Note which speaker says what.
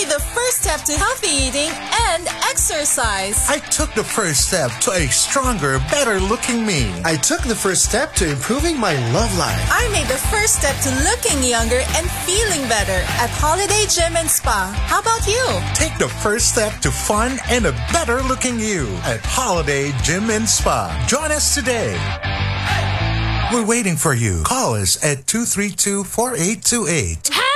Speaker 1: made the first step to healthy eating and exercise.
Speaker 2: I took the first step to a stronger, better-looking me.
Speaker 3: I took the first step to improving my love life.
Speaker 1: I made the first step to looking younger and feeling better at Holiday Gym and Spa. How about you?
Speaker 2: Take the first step to fun and a better-looking you at Holiday Gym and Spa. Join us today. We're waiting for you. Call us at 232-4828.